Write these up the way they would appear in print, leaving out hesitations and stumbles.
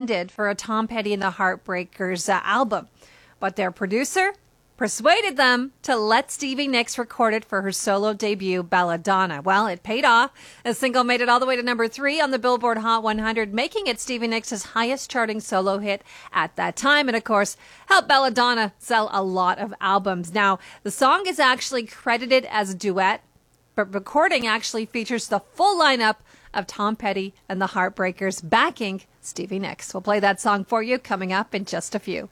intended for a Tom Petty and the Heartbreakers album. But their producer persuaded them to let Stevie Nicks record it for her solo debut, Belladonna. Well, it paid off. The single made it all the way to number 3 on the Billboard Hot 100, making it Stevie Nicks' highest charting solo hit at that time. And of course, helped Belladonna sell a lot of albums. Now, the song is actually credited as a duet, but recording actually features the full lineup of Tom Petty and the Heartbreakers backing Stevie Nicks. We'll play that song for you coming up in just a few.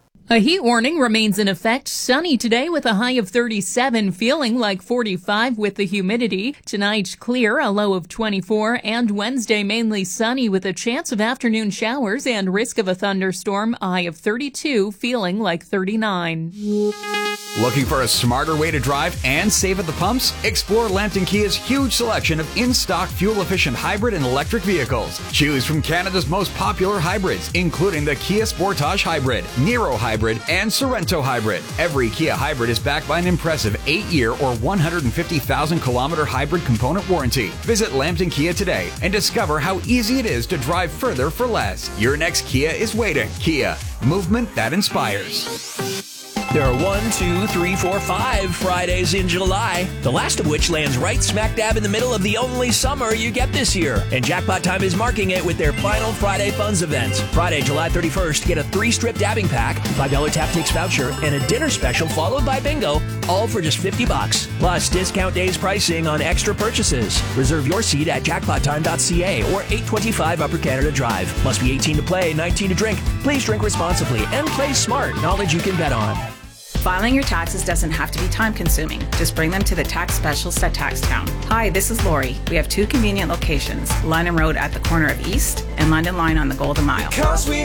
A heat warning remains in effect. Sunny today with a high of 37, feeling like 45 with the humidity. Tonight, clear, a low of 24, and Wednesday mainly sunny with a chance of afternoon showers and risk of a thunderstorm, a high of 32, feeling like 39. Looking for a smarter way to drive and save at the pumps? Explore Lambton Kia's huge selection of in-stock fuel-efficient hybrid and electric vehicles. Choose from Canada's most popular hybrids, including the Kia Sportage Hybrid, Niro Hybrid, and Sorento Hybrid. Every Kia hybrid is backed by an impressive 8-year or 150,000-kilometer hybrid component warranty. Visit Lambton Kia today and discover how easy it is to drive further for less. Your next Kia is waiting. Kia, movement that inspires. There are 1, 2, 3, 4, 5 Fridays in July, the last of which lands right smack dab in the middle of the only summer you get this year. And Jackpot Time is marking it with their final Friday Funds event. Friday, July 31st, get a 3-strip dabbing pack, $5 Tap Takes voucher, and a dinner special followed by bingo, all for just $50. Plus, discount days pricing on extra purchases. Reserve your seat at jackpottime.ca or 825 Upper Canada Drive. Must be 18 to play, 19 to drink. Please drink responsibly and play smart. Knowledge you can bet on. Filing your taxes doesn't have to be time-consuming. Just bring them to the tax specialist at Taxtown. Hi, this is Lori. We have 2 convenient locations, London Road at the corner of East and London Line on the Golden Mile. 'Cause we